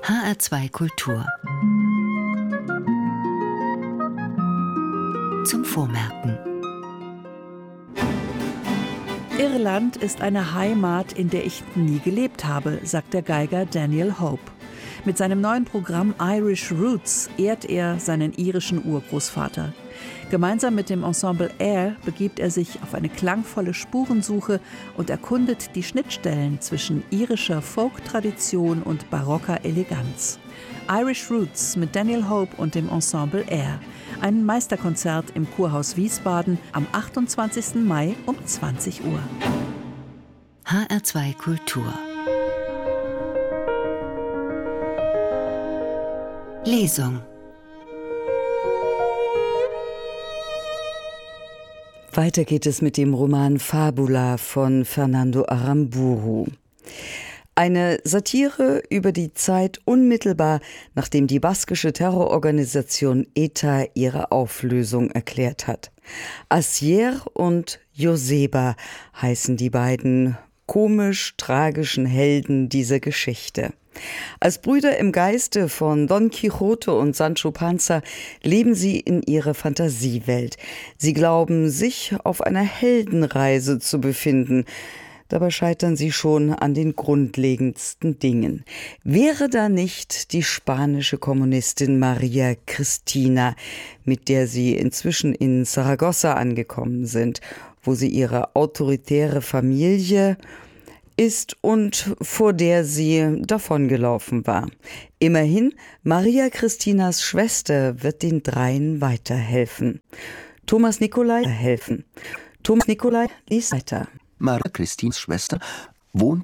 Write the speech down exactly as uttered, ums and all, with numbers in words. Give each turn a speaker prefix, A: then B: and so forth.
A: H R zwei Kultur. Zum Vormerken.
B: Irland ist eine Heimat, in der ich nie gelebt habe, sagt der Geiger Daniel Hope. Mit seinem neuen Programm Irish Roots ehrt er seinen irischen Urgroßvater. Gemeinsam mit dem Ensemble Air begibt er sich auf eine klangvolle Spurensuche und erkundet die Schnittstellen zwischen irischer Folk-Tradition und barocker Eleganz. Irish Roots mit Daniel Hope und dem Ensemble Air. Ein Meisterkonzert im Kurhaus Wiesbaden am achtundzwanzigsten Mai um zwanzig Uhr.
A: H R zwei Kultur. Lesung.
C: Weiter geht es mit dem Roman Fabula von Fernando Aramburu. Eine Satire über die Zeit unmittelbar, nachdem die baskische Terrororganisation E T A ihre Auflösung erklärt hat. Asier und Joseba heißen die beiden komisch-tragischen Helden dieser Geschichte. Als Brüder im Geiste von Don Quixote und Sancho Panza leben sie in ihrer Fantasiewelt. Sie glauben, sich auf einer Heldenreise zu befinden. Dabei scheitern sie schon an den grundlegendsten Dingen. Wäre da nicht die spanische Kommunistin Maria Cristina, mit der sie inzwischen in Saragossa angekommen sind, wo sie ihre autoritäre Familie ist und vor der sie davongelaufen war. Immerhin, Maria Christinas Schwester wird den dreien weiterhelfen. Thomas Nicolai helfen. Thomas Nicolai liest weiter.
D: Maria Christins Schwester wohnt